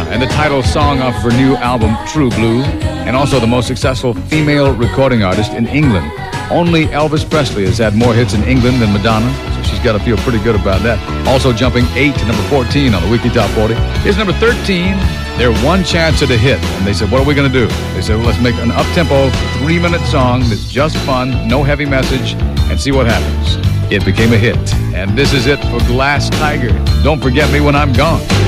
and the title song off of her new album, True Blue, and also the most successful female recording artist in England. Only Elvis Presley has had more hits in England than Madonna, so she's got to feel pretty good about that. Also jumping 8 to number 14 on the Weekly Top 40. Here's number 13. They're one chance at a hit, and they said, what are we going to do? They said, well, let's make an up-tempo 3-minute song that's just fun, no heavy message, and see what happens. It became a hit, and this is it for Glass Tiger. Don't Forget Me When I'm Gone.